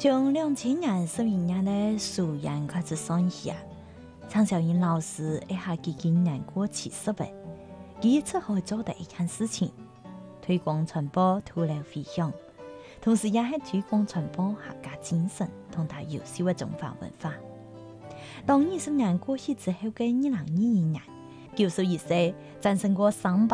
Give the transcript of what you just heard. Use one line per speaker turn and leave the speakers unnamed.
从2011年的苏阳开始算起，常小英老师一下给今年过70岁，第一次可以做的一件事情，推广传播土流分享，同时也是推广传播客家精神同他优秀的中华文化。当20年过去之后的2022年，91岁，战胜过300